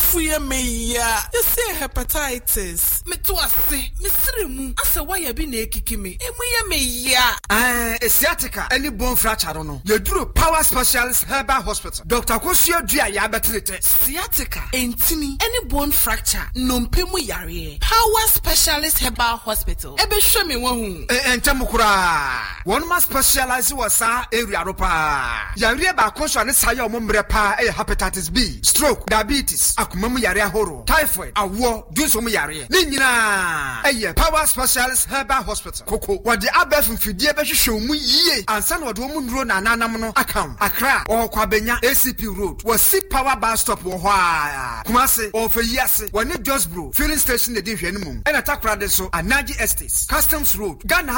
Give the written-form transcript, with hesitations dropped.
fuye me ya. You say hepatitis. Me to ase. Me sremu. Asa why ya bi na ekiki me. Emu me ya. Sciatica any bone fracture no. You do Power Specialist Herbal Hospital. Dr. Kosio Dua ya betrete. Sciatica entini any bone fracture no mpemu yare. Power Specialist Herbal Hospital. Ebe show me one. Entemukura. One must specialize was area ropa. Yare ba konso ne saye omombre pa hepatitis B, stroke, diabetes, akumemu yare horo, typhoid, awo, dunso mu yare. Ni nyina Power Specialist Herbal Hospital. Koko wode abef mfidie be hwehwe mu yie. Ansa na wode mu nduro na nanam no account. Accra or Kwabenya ACP Road. Was see Power Bus Stop wo ho a. Kumase or for years. One Josbro filling station de hwe no mum. And atakra de so Anaji Estates, Customs Road. Ghana